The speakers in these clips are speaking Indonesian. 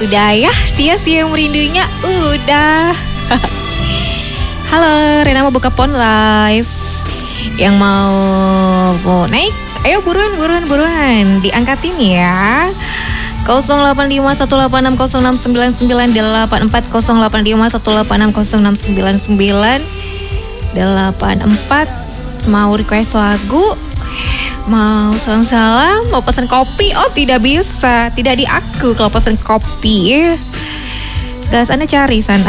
Udah ya, sia-sia merindunya. Udah. Halo, Rena mau buka phone live. Yang mau naik, ayo buruan. Diangkatin ya. 08518699 mau request lagu, mau salam-salam, mau pesan kopi. Oh, tidak bisa, tidak di aku kalau pesan kopi. Gas, Anda cari sana.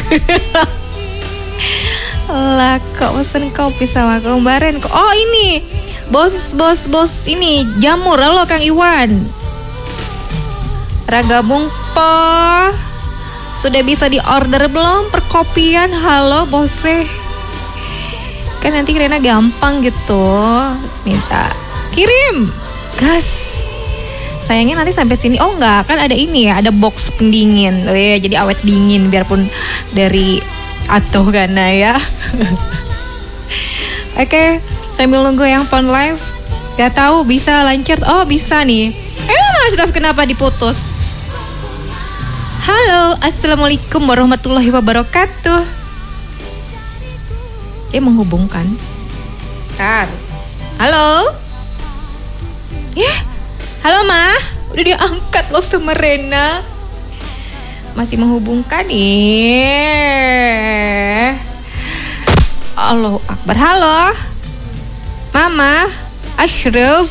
Lah, kok pesan kopi sama kemarin? Oh, ini bos ini jamur. Halo Kang Iwan. Ragabung po, sudah bisa diorder belum perkopian? Halo bose, kan nanti Rena gampang gitu minta kirim gas. Sayangnya nanti sampai sini, oh enggak, kan ada ini ya, ada box pendingin. Oh ya, jadi awet dingin biarpun dari Atoh Gana ya. Oke, sambil nunggu yang phone live. Gak tahu bisa lancar. Oh bisa nih. Mas Ashraf kenapa diputus? Halo, assalamualaikum warahmatullahi wabarakatuh. Menghubungkan. Halo. Halo Ma, udah diangkat loh sama Rena. Masih menghubungkan nih. Allahu Akbar. Halo Mama Ashraf.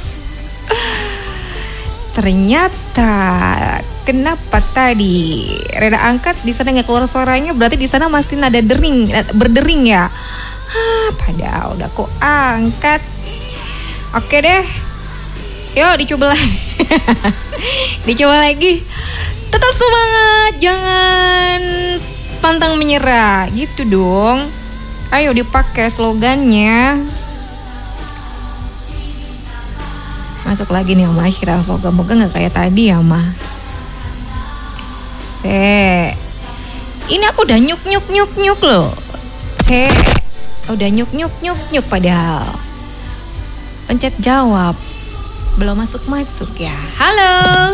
Ternyata kenapa tadi Rena angkat di sana nggak keluar suaranya? Berarti di sana masih nada berdering ya. Padahal udah aku angkat. Oke deh, yuk dicoba lagi. Dicoba lagi. Tetap semangat, jangan pantang menyerah, gitu dong. Ayo dipakai slogannya. Masuk lagi nih sama Ashraf. Moga-moga gak kayak tadi ya Ma. Ini aku udah nyuk loh. Udah nyuk padahal. Pencet jawab belum masuk ya. Halo.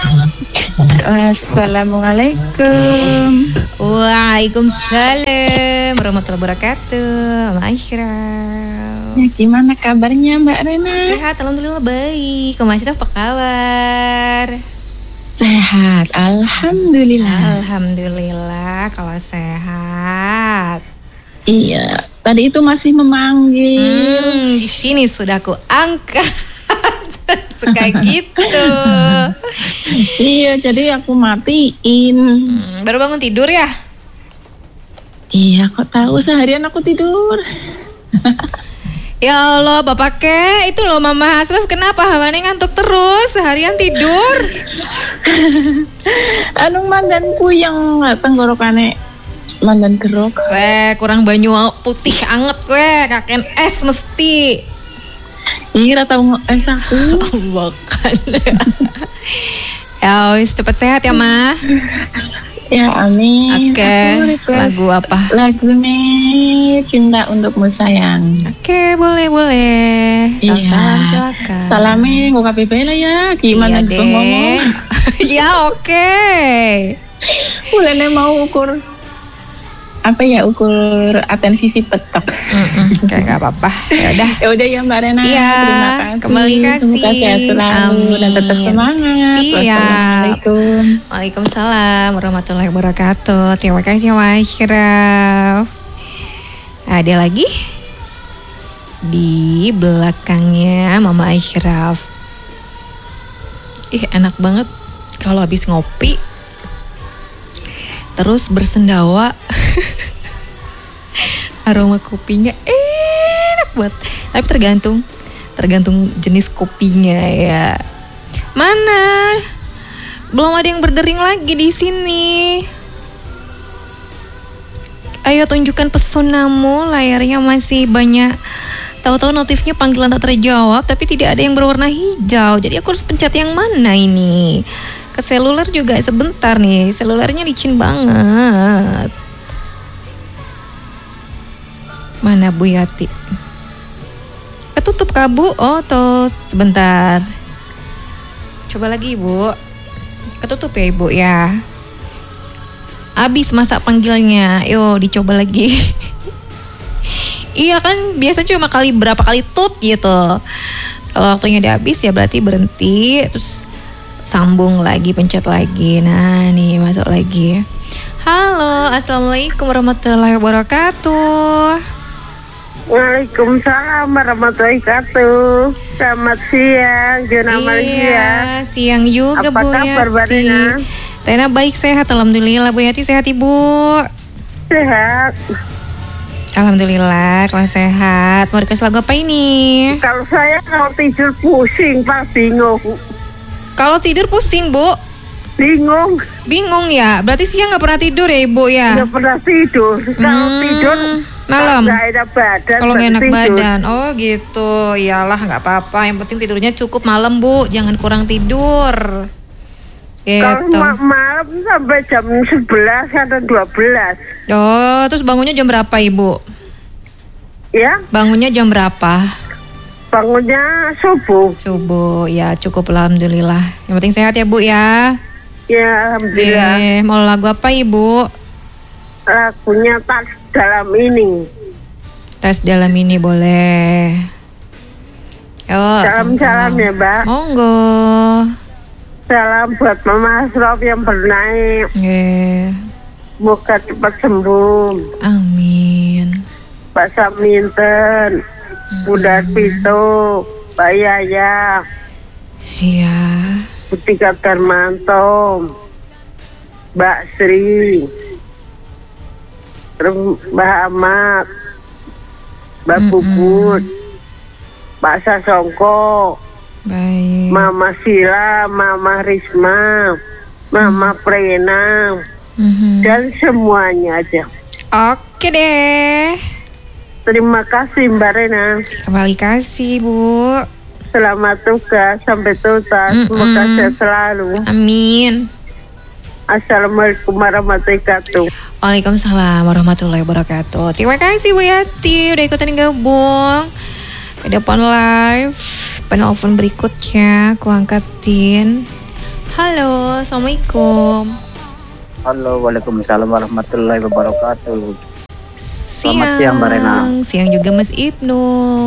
Assalamualaikum. Waalaikumsalam warahmatullahi wabarakatuh. Mas Ashraf. Ya, gimana kabarnya Mbak Rena? Sehat, alhamdulillah baik. Mas Ashraf apa kabar? Sehat, alhamdulillah. Alhamdulillah kalau sehat. Iya, tadi itu masih memanggil. Di sini sudah aku angkat. Suka gitu. Iya, jadi aku matiin. Baru bangun tidur ya? Iya, kok tahu seharian aku tidur. Ya Allah, Bapak ke itu loh Mama Ashraf, kenapa hawanya ngantuk terus seharian tidur? Anu mandanku yang tenggorokannya mandan gerok. Kurang banyu putih anget kakek es mesti. Iya, tahu es aku. Makan. Ya wis cepet sehat ya Ma. Ya amin. Oke, lagu apa? Lagu nih Cinta Untukmu Sayang. Oke, boleh. Salam silakan. Salamnya gue KPB lah ya. Gimana deh ngomong? Ya oke. Mulai mau ukur atensi si petok. Kayak gak apa-apa. Ya udah ya Mbak Rena. Iya, terima kasih. kembali kasih. Semoga sehat selalu dan tetap semangat. Wassalamualaikum. Waalaikumsalam warahmatullahi wabarakatuh. Terima kasih Mas Ashraf. Ada lagi di belakangnya Mama Ashraf. Enak banget kalau habis ngopi terus bersendawa. Aroma kopinya enak banget. Tapi tergantung jenis kopinya ya. Mana? Belum ada yang berdering lagi di sini. Ayo tunjukkan pesonamu. Layarnya masih banyak. Tahu-tahu notifnya panggilan tak terjawab, tapi tidak ada yang berwarna hijau. Jadi aku harus pencet yang mana ini? Ke seluler juga sebentar nih. Selulernya licin banget. Mana Bu Yati? Ketutup Bu? Oh tuh sebentar. Coba lagi Ibu. Ketutup ya Ibu ya. Habis masa panggilnya. Yo, dicoba lagi. Iya kan, biasa cuma berapa kali tut gitu. Kalau waktunya udah habis ya berarti berhenti, terus sambung lagi, pencet lagi. Nah, nih masuk lagi. Halo, assalamualaikum warahmatullahi wabarakatuh. Waalaikumsalam warahmatullahi wabarakatuh. Selamat siang, Jona Malaysia. Iya, siang juga Apa Bu kabar, Mbak Yati. Rena? Rena baik, sehat, alhamdulillah. Bu Yati sehat Ibu? Sehat. Alhamdulillah, kalau sehat. Mau request lagu apa ini? Kalau saya kalau tidur pusing, Pak, bingung. Kalau tidur pusing Bu? Bingung, Bingung ya? Berarti siang gak pernah tidur ya Ibu ya? nggak pernah tidur. Kalau tidur malam. nggak enak badan. Kalau nggak baru enak tidur. badan, oh gitu. Iyalah nggak apa-apa. Yang penting tidurnya cukup malam Bu, jangan kurang tidur. Kalau Gitu. malam sampai jam 11 atau 12. Oh, terus bangunnya jam berapa Ibu? Ya, Bangunnya jam berapa? bangunnya subuh. Subuh, ya cukup alhamdulillah. Yang penting sehat ya Bu ya. Ya, alhamdulillah. Mau lagu apa Ibu? Lagunya tas dalam ini. Tes dalam ini boleh. Yo, Salam-salam ya, Mbak. Monggo. Salam buat Mama Asrof yang bernaik. Semoga cepat sembuh. Amin. Pak Saminten, Bunda Pito, Pak Yaya, Iya. Butika Darmanto, Mbak Sri, terus Mbak Ahmad, Mbak Bubut, Pak Sasongko, Baik. Mama Sila, Mama Risma, Mama Prena, dan semuanya aja. Oke deh. Terima kasih Mbak Rena. Kembali kasih Bu. Selamat tugas sampai tuntas. Semoga sehat selalu. Amin. Assalamualaikum warahmatullahi wabarakatuh. Waalaikumsalam warahmatullahi wabarakatuh. Terima kasih Bu Yati udah ikutan gabung. Ke depan live. Penelpon berikutnya aku angkatin. Halo, assalamualaikum. Halo, waalaikumsalam warahmatullahi wabarakatuh. Selamat siang Mbak Rena. Siang juga Mas Ibnu.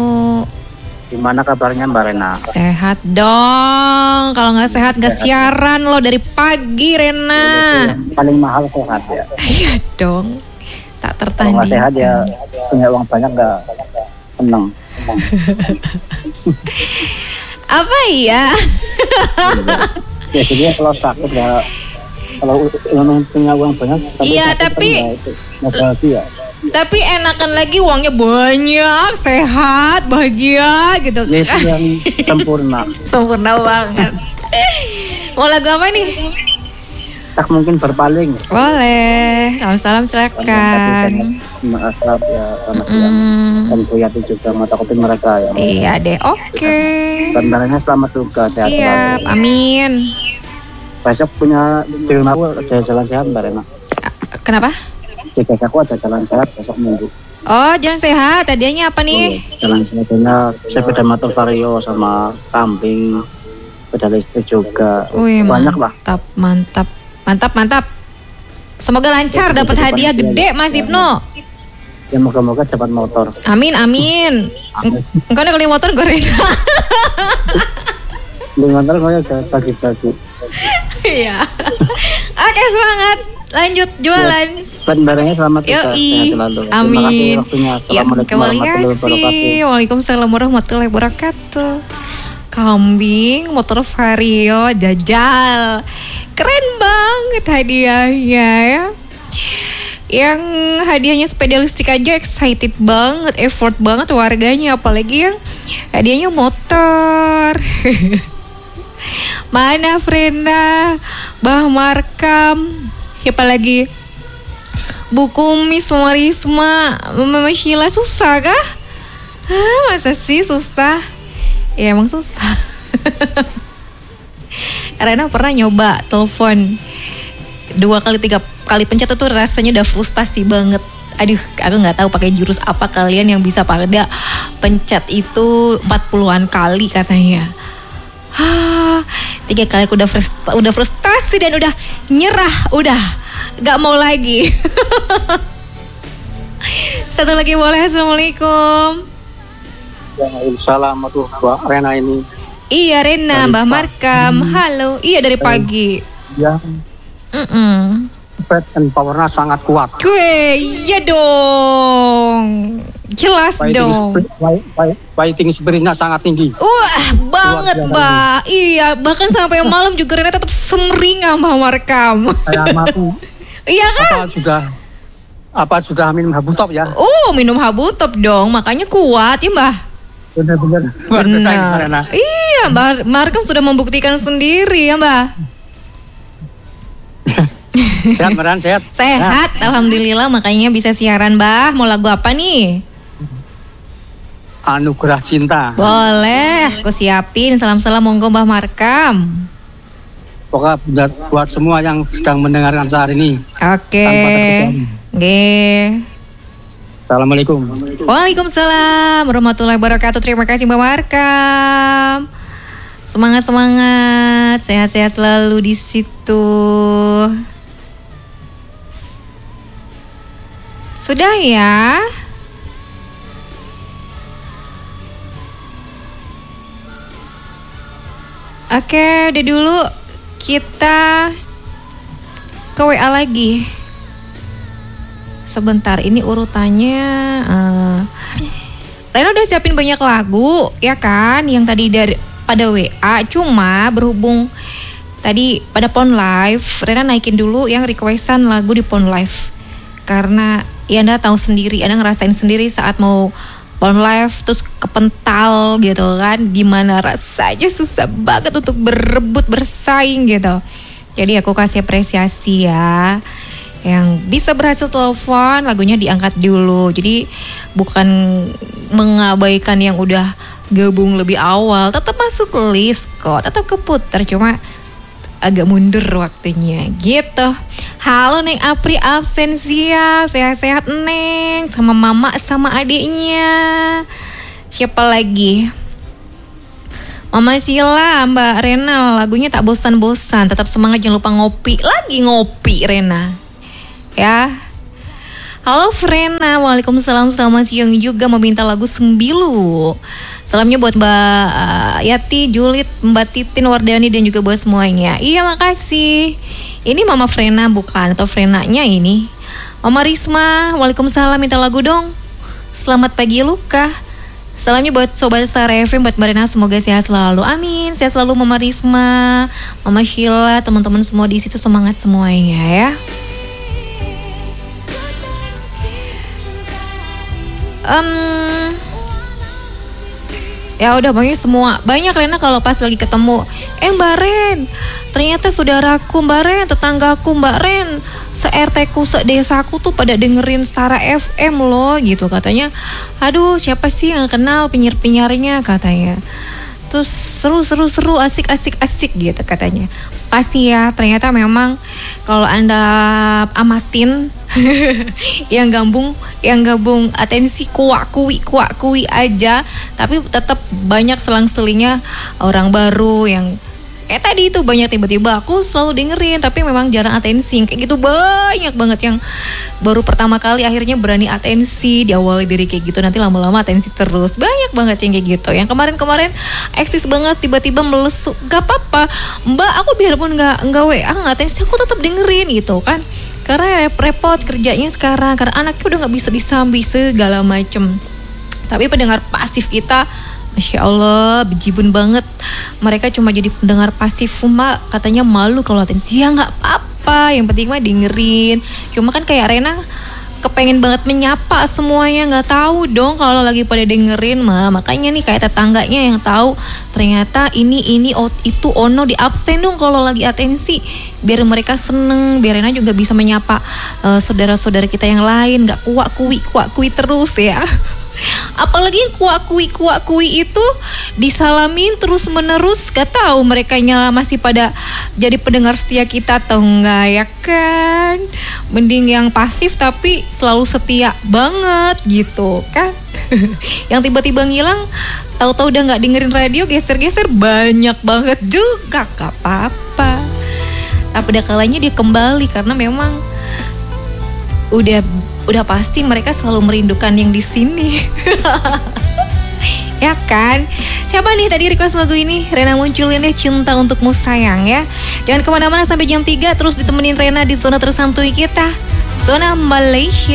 Gimana kabarnya Mbak Rena? Sehat dong. Kalau nggak sehat nggak siaran lo dari pagi Rena. Yang paling mahal sehat ya. Iya dong. Tak Kalau nggak sehat ya tertandingkan. punya uang banyak nggak seneng. Apa iya? Ya jadi kalau sakit ya, kalau memang punya uang banyak. Iya, sakit tapi kan ya itu, nggak bahagia. Tapi enakan lagi uangnya banyak, sehat, bahagia gitu. Ya itu yang sempurna. Sempurna banget. Mau lagu apa nih? Tak mungkin berpaling. Boleh. Salam silakan. Mbak Asraf ya, selamat siang. Dan Bu Yati juga mata kopi mereka ya. Iya deh, oke. Dan Mbak selamat juga sehat Siap, selalu. amin. Besok punya di rumahku ada jalan sehat Mbak Rena. Kenapa? Di desaku ada jalan sehat besok minggu. Oh, jalan sehat. Hadiahnya apa nih? Jalan sehatnya sepeda motor vario sama kambing, sepeda listrik juga. Wih, Banyak lah. mantap. Semoga lancar Ya, dapat hadiah ya, gede ya. Mas Ibnu. Ya moga-moga dapat motor. Amin. Engkau udah beli motor gue Rena. Beli motor gue ya bagi-bagi. Iya. Oke, semangat. Lanjut jualan. Dan barangnya selamat juga, Yoi. sehat selalu. Terima kasih Amin. waktunya. Ya, Assalamualaikum kembali warahmatullahi wabarakatuh. kasih. Waalaikumsalam warahmatullahi wabarakatuh. Kambing, motor vario, jajal. Keren banget hadiahnya ya. Yang hadiahnya sepeda listrik aja excited banget, effort banget warganya. Apalagi yang hadiahnya motor. Mana Frenda, Bah Markam, siapa lagi? Bu Kumis, Marisma, Mama Sheila, susah kah? Hah, masa sih susah? Ya emang susah. Rena pernah nyoba telepon 2 kali 3 kali pencet itu rasanya udah frustasi banget. Aduh, aku nggak tahu pakai jurus apa kalian yang bisa pada pencet itu 40-an kali katanya. 3 kali aku udah frustasi dan udah nyerah, udah gak mau lagi. Satu lagi boleh. Assalamualaikum. Waalaikumsalam tuh Mbak Rena ini. Iya Rena, Mbah Markam. Halo. Iya dari pagi. Ya, Fat and powernya sangat kuat. Iya dong. Jelas dong. Fighting spiritnya sangat tinggi. Wah, banget Mbak. Iya, bahkan sampai malam juga Rena tetap semringah Mbah Markam. Saya mati. Iya kan? Apa sudah minum habutop ya? Minum habutop dong, makanya kuat ya Mbah. Benar. Benar. Iya, Mbah Markam sudah membuktikan sendiri ya Mbah. Sehat beneran sehat. Sehat, alhamdulillah, makanya bisa siaran Mbah. Mau lagu apa nih? Anugerah Cinta. Boleh, aku siapin. Salam-salam monggo Mbah Markam. Pokoknya buat semua yang sedang mendengarkan saat ini. Oke. Oke. Assalamualaikum. Waalaikumsalam warahmatullahi wabarakatuh. Terima kasih Mbak Markam. Semangat, sehat-sehat selalu di situ. Sudah ya? Oke, udah dulu. Kita ke WA lagi. Sebentar, ini urutannya. Rena udah siapin banyak lagu, ya kan? Yang tadi pada WA. Cuma berhubung tadi pada Pon Live, Rena naikin dulu yang requestan lagu di Pon Live. Karena ya Anda tahu sendiri, Anda ngerasain sendiri saat mau Pon Live terus kepental gitu kan, gimana rasanya, susah banget untuk berebut bersaing gitu. Jadi aku kasih apresiasi ya, yang bisa berhasil telepon lagunya diangkat dulu. Jadi bukan mengabaikan yang udah gabung lebih awal, tetap masuk list kok, tetap keputar, cuma agak mundur waktunya gitu. Halo Neng Apri, absen siap, sehat-sehat Neng, sama mama sama adiknya. Siapa lagi? Mama Sheila, Mbak Rena, lagunya tak bosan-bosan, tetap semangat, jangan lupa ngopi. Lagi ngopi Rena. Ya. Halo Frena, waalaikumsalam, selamat siang juga, mau minta lagu Sembilu. Salamnya buat Mbak Yati, Julit, Mbak Titin, Wardani, dan juga buat semuanya. Iya, makasih. Ini Mama Frena bukan, atau Frenanya ini. Mama Risma, waalaikumsalam, minta lagu dong. Selamat pagi Luka. Salamnya buat Sobat Star FM, buat Mbak Rena, semoga sehat selalu. Amin, sehat selalu Mama Risma, Mama Sheila, teman-teman semua di situ, semangat semuanya ya. Ya udah banyak Rena kalau pas lagi ketemu, Mbak Ren, ternyata saudaraku Mbak Ren, tetanggaku Mbak Ren, se-RT ku, se-desaku tuh pada dengerin Stara FM loh gitu katanya. Aduh, siapa sih yang kenal penyiar-penyiarnya katanya. Terus seru, asik gitu katanya. Pasti ya, ternyata memang kalau Anda amatin yang gabung atensi kuak kui aja, tapi tetap banyak selang-selingnya orang baru yang kayak tadi itu banyak, tiba-tiba aku selalu dengerin tapi memang jarang atensi. Kayak gitu banyak banget yang baru pertama kali akhirnya berani atensi, diawali dari kayak gitu, nanti lama-lama atensi terus. Banyak banget yang kayak gitu. Yang kemarin eksis banget tiba-tiba melesuk. Gak apa-apa Mbak, aku biarpun gak WA, gak atensi, aku tetap dengerin gitu kan. Karena repot kerjanya sekarang, karena anaknya udah gak bisa disambi segala macem. Tapi pendengar pasif kita, Masya Allah, bejibun banget. Mereka cuma jadi pendengar pasif, Mbak, katanya malu kalau atensi. Ya gak apa-apa, yang penting mah dengerin. Cuma kan kayak Rena kepengen banget menyapa semuanya, gak tahu dong kalau lagi pada dengerin mah. Makanya nih kayak tetangganya yang tahu, ternyata ini itu ono di absen dong kalau lagi atensi, biar mereka seneng, biar Rena juga bisa menyapa saudara-saudara kita yang lain, gak kuak kui terus ya. Apalagi yang kuak kui itu disalamin terus menerus, gak tahu mereka masih pada jadi pendengar setia kita atau enggak ya kan. Mending yang pasif tapi selalu setia banget gitu kan. Yang tiba-tiba ngilang, tahu-tahu udah nggak dengerin radio, geser-geser banyak banget juga, gak apa-apa. Tapi ada kalanya dia kembali karena memang udah pasti mereka selalu merindukan yang di sini. Ya kan? Siapa nih tadi request lagu ini? Rena munculin deh Cinta Untukmu Sayang ya. Jangan kemana-mana sampai jam 3 terus ditemenin Rena di zona tersantuy kita, Zona Malaysia.